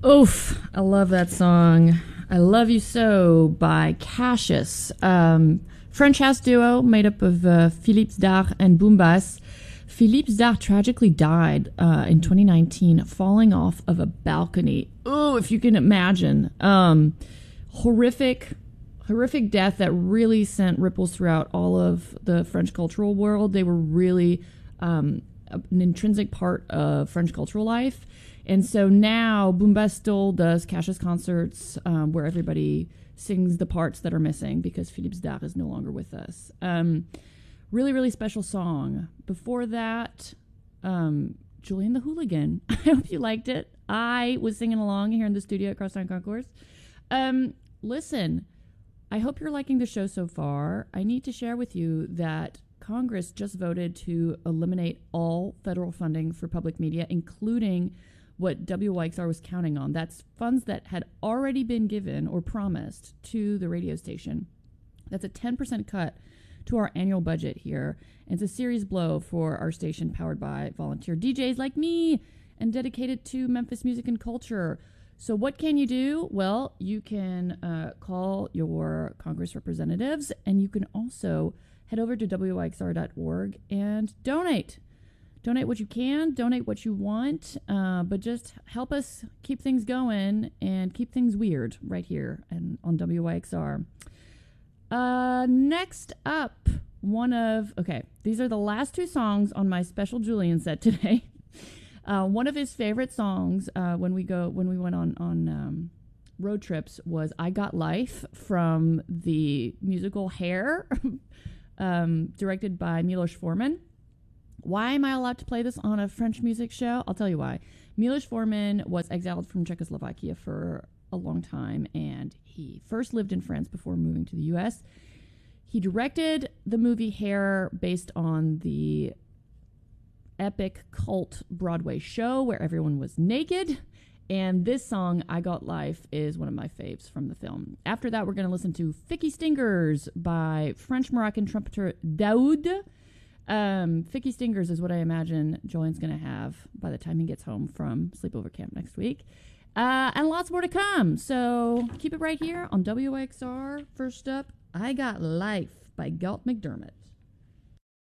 Oof, I love that song. I Love You So by Cassius. French house duo made up of Philippe Zdar and Boombas. Philippe Zdar tragically died in 2019 falling off of a balcony. Oh, if you can imagine. Horrific death that really sent ripples throughout all of the French cultural world. They were really an intrinsic part of French cultural life. And so now Boombas still does Cassius concerts where everybody sings the parts that are missing because Philippe Zdar is no longer with us. Really, really special song. Before that, Julian the Hooligan. I hope you liked it. I was singing along here in the studio at Crosstown Concourse. Listen, I hope you're liking the show so far. I need to share with you that Congress just voted to eliminate all federal funding for public media, including what WYXR was counting on. That's funds that had already been given or promised to the radio station. That's a 10% cut to our annual budget here. And it's a serious blow for our station powered by volunteer DJs like me and dedicated to Memphis music and culture. So what can you do? Well, you can call your Congress representatives, and you can also head over to WYXR.org and donate. Donate what you can, donate what you want, but just help us keep things going and keep things weird right here and on WYXR. Next up, these are the last two songs on my special Julian set today. One of his favorite songs when we went on road trips was "I Got Life" from the musical Hair, directed by Milos Forman. Why am I allowed to play this on a French music show? I'll tell you why. Milos Forman was exiled from Czechoslovakia for a long time, and he first lived in France before moving to the U.S. He directed the movie Hair based on the epic cult Broadway show where everyone was naked. And this song, I Got Life, is one of my faves from the film. After that, we're going to listen to Ficky Stingers by French-Moroccan trumpeter Daoud. Ficky Stingers is what I imagine Julian's going to have by the time he gets home from sleepover camp next week. And lots more to come. So keep it right here on WXR. First up, I Got Life by Galt McDermott.